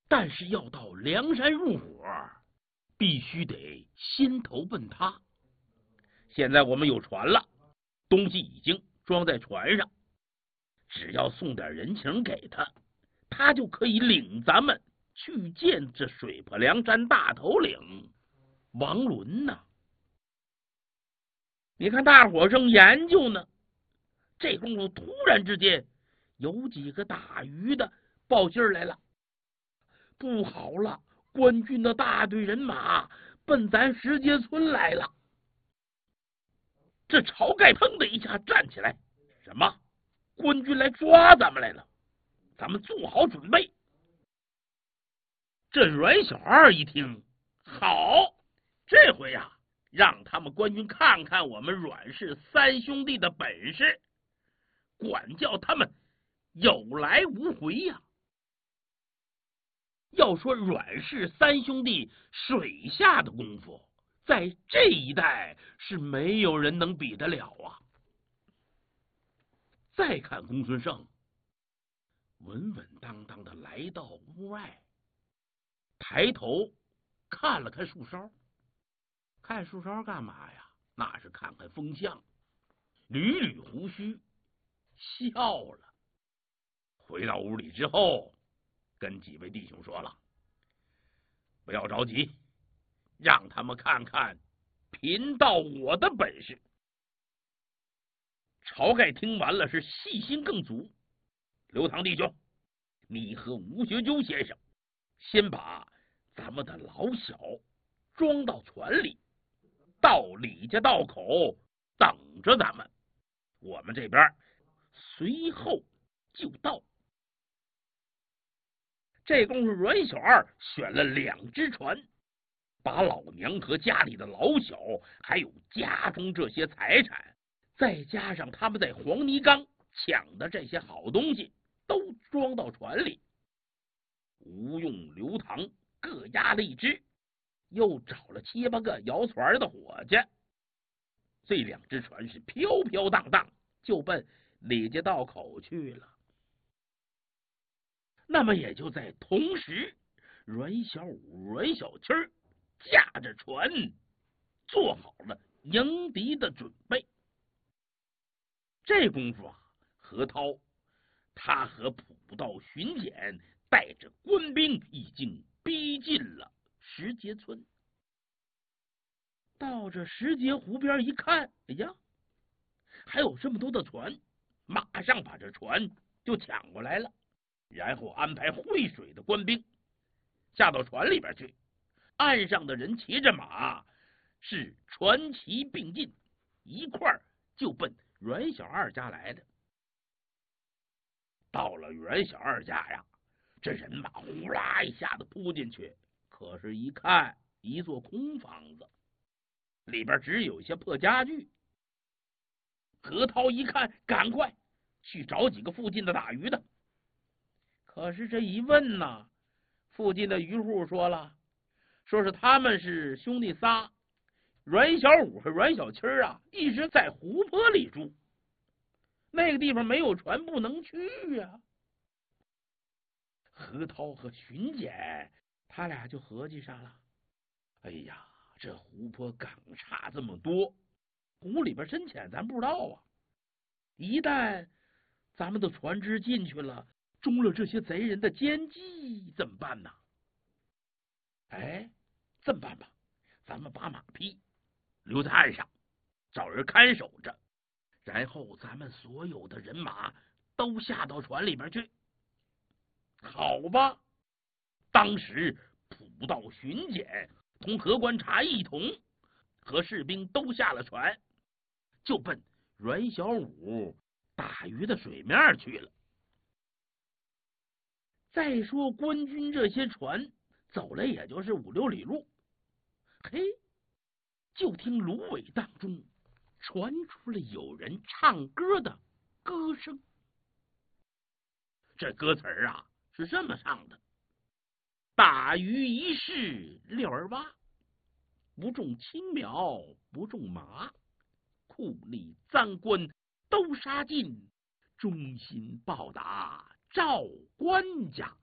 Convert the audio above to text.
但是要到梁山入伙，必须得先投奔他。现在我们有船了，东西已经装在船上，只要送点人情给他，他就可以领咱们去见这水泊梁山大头领王伦呢。你看大伙正研究呢，这功夫突然之间有几个打鱼的报信来了，不好了，官军的大队人马奔咱石碣村来了。这晁盖砰的一下站起来，什么？官军来抓咱们来了，咱们做好准备。这阮小二一听，好，这回呀，让他们官军看看我们阮氏三兄弟的本事，管教他们有来无回呀。要说阮氏三兄弟水下的功夫，在这一带是没有人能比得了啊。再看公孙胜，稳稳当当的来到屋外，抬头看了看树梢，看树梢干嘛呀？那是看看风向，捋捋胡须，笑了。回到屋里之后，跟几位弟兄说了，不要着急，让他们看看贫道我的本事。晁盖听完了是细心更足，刘唐弟兄，你和吴学究先生先把咱们的老小装到船里，到李家道口等着咱们，我们这边随后就到。这功夫阮小二选了2只船，把老娘和家里的老小，还有家中这些财产，再加上他们在黄泥岗抢的这些好东西，都装到船里。吴用、刘唐各押了1只，又找了7、8个摇船的伙计，这2只船是飘飘荡荡，就奔李家道口去了。那么也就在同时，阮小五、阮小七驾着船，做好了迎敌的准备。这功夫啊，何涛他和朴道、巡检带着官兵已经逼近了石碣村。到这石碣湖边一看，哎呀，还有这么多的船，马上把这船就抢过来了，然后安排会水的官兵下到船里边去，岸上的人骑着马，是船骑并进，一块就奔阮小二家来的。到了阮小二家呀，这人马呼啦一下子扑进去，可是一看一座空房子，里边只有一些破家具。何涛一看，赶快去找几个附近的打鱼的。可是这一问呢，附近的渔户说了，说是他们是兄弟仨，阮小五和阮小七啊，一直在湖泊里住，那个地方没有船不能去啊。何涛和巡检他俩就合计上了，哎呀，这湖泊港差这么多，湖里边深浅咱不知道啊，一旦咱们的船只进去了，中了这些贼人的奸计怎么办呢？哎，这么办吧，咱们把马匹留在岸上，找人看守着，然后咱们所有的人马都下到船里边去。好吧，当时朴道、巡检同何观察一同和士兵都下了船，就奔阮小五打鱼的水面去了。再说官军这些船走了也就是5、6里路，嘿，就听芦苇当中传出了有人唱歌的歌声。这歌词啊是这么唱的：打鱼一试六儿蛙，不中青苗不中麻，酷吏赃官都杀尽，忠心报答赵官家。